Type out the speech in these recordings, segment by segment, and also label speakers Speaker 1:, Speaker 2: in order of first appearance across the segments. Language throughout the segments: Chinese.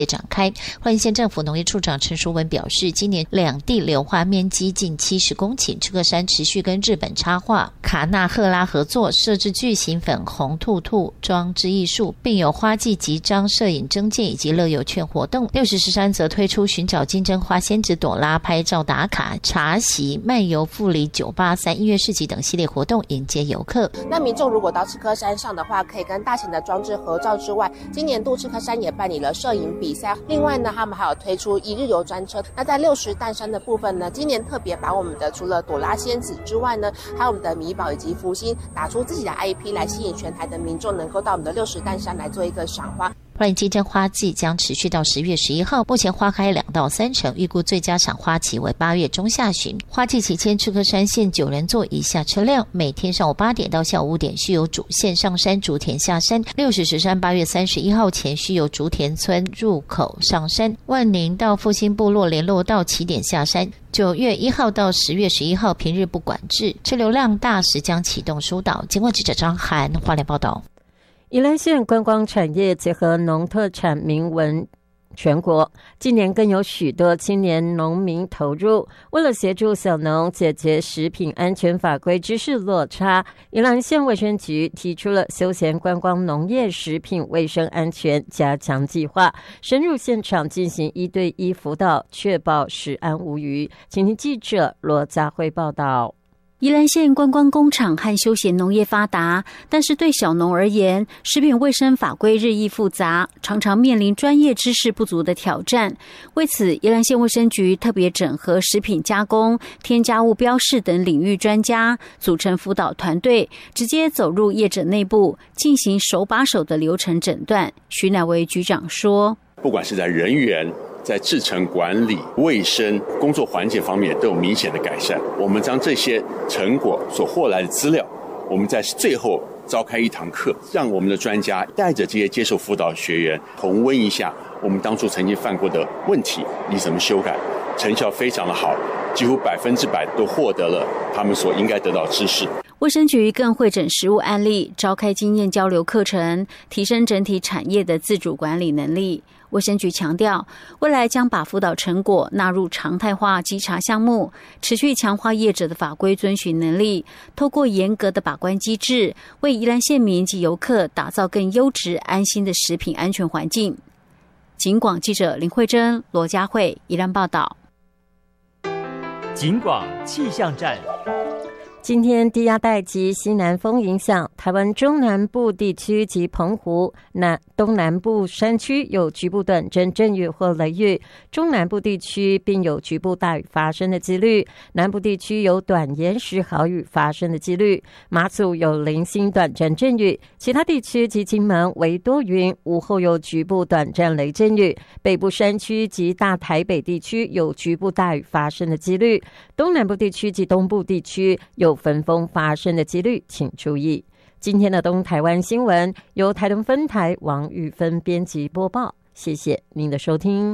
Speaker 1: 展开。花莲县政府农业处长陈淑文表示，今年两地柳花面积近70公顷，赤科山持续跟日本插画卡纳赫拉合作，设置巨型粉红兔兔装置艺术，并有花季集章摄影征件以及乐游券活动。6013则推出寻找金针花仙子朵拉拍照打卡、茶席、漫游富里983音乐市集等系列活动迎接游客。
Speaker 2: 那民众如果到赤科山上的话，可以跟大型的装置合照之外，今年度赤科山也办理了摄影比赛。另外呢，他们还有推出一日游专车。那在60担山的部分呢，今年特别把我们的除了朵拉仙子之外呢，还有我们的米宝以及福星打出自己的 IP 来吸引全台的民众能够到我们的60担山来做一个赏花。
Speaker 1: 花莲金针花季将持续到10月11号，目前花开2到3成，预估最佳赏花期为8月中下旬。花季期间，赤科山限9人座以下车辆，每天上午8点到下午5点需由主线上山竹田下山；6013 8月31号前需由竹田村入口上山，万宁到复兴部落联络道起点下山。9月1号到10月11号平日不管制，车流量大时将启动疏导。经过记者张涵花莲报道。
Speaker 3: 宜兰县观光产业结合农特产名闻全国，今年更有许多青年农民投入。为了协助小农解决食品安全法规知识落差，宜兰县卫生局提出了休闲观光农业食品卫生安全加强计划，深入现场进行1对1辅导，确保食安无虞。请听记者罗佳慧报道。
Speaker 4: 宜兰县观光工厂和休闲农业发达，但是对小农而言，食品卫生法规日益复杂，常常面临专业知识不足的挑战。为此，宜兰县卫生局特别整合食品加工、添加物标示等领域专家，组成辅导团队，直接走入业者内部，进行手把手的流程诊断。徐乃维局长说，
Speaker 5: 不管是在人员、在制程管理、卫生、工作环境方面都有明显的改善。我们将这些成果所获来的资料，我们在最后召开一堂课，让我们的专家带着这些接受辅导学员重温一下我们当初曾经犯过的问题，你怎么修改，成效非常的好，几乎100%都获得了他们所应该得到的知识。
Speaker 4: 卫生局更会诊实务案例，召开经验交流课程，提升整体产业的自主管理能力。卫生局强调，未来将把辅导成果纳入常态化稽查项目，持续强化业者的法规遵循能力，透过严格的把关机制，为宜兰县民及游客打造更优质安心的食品安全环境。警广记者林慧珍、罗佳慧宜兰报道。
Speaker 6: 警广气象站。
Speaker 3: 今天低压带及西南风影响，台湾中南部地区及澎湖东南部山区有局部短阵阵雨或雷雨，中南部地区并有局部大雨发生的几率，南部地区有短延时豪雨发生的几率，马祖有零星短暂阵雨，其他地区及金门为多云，午后有局部短暂雷阵雨，北部山区及大台北地区有局部大雨发生的几率，东南部地区及东部地区有分风发生的几率，请注意。今天的东台湾新闻由台东分台王玉芬编辑播报，谢谢您的收听。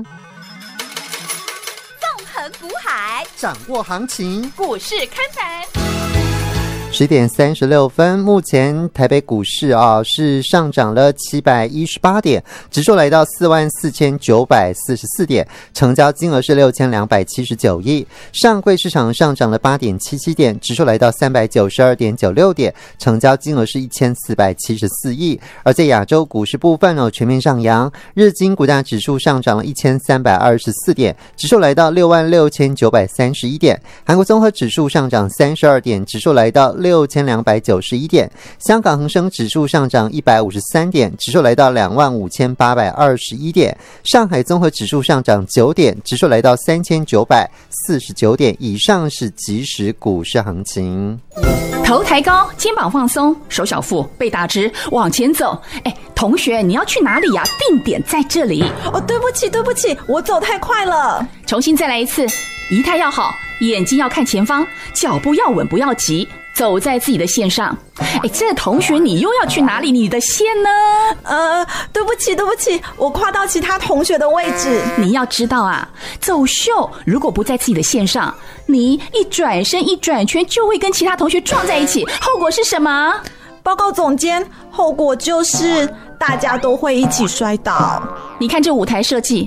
Speaker 7: 纵横股海，
Speaker 8: 掌握行情，
Speaker 7: 股市看盘。
Speaker 8: 10点36分，目前台北股市是上涨了718点，指数来到44944点，成交金额是6279亿。上柜市场上涨了8.77点，指数来到392.96点，成交金额是1474亿。而在亚洲股市部分全面上扬，日经股价指数上涨了1324点，指数来到66931点。韩国综合指数上涨32点，指数来到6291点，香港恒生指数上涨153点，指数来到25821点，上海综合指数上涨9点，指数来到3949点。以上是即时股市行情。
Speaker 7: 头抬高，肩膀放松，手小腹，背打直，往前走。同学，你要去哪里呀？定点在这里。
Speaker 9: 对不起，我走太快了。
Speaker 7: 重新再来一次，仪态要好，眼睛要看前方，脚步要稳，不要急。走在自己的线上。这同学你又要去哪里？你的线呢？
Speaker 9: 对不起，我跨到其他同学的位置。
Speaker 7: 你要知道啊，走秀如果不在自己的线上，你一转身一转圈就会跟其他同学撞在一起，后果是什么？
Speaker 9: 报告总监，后果就是大家都会一起摔倒。
Speaker 7: 你看这舞台设计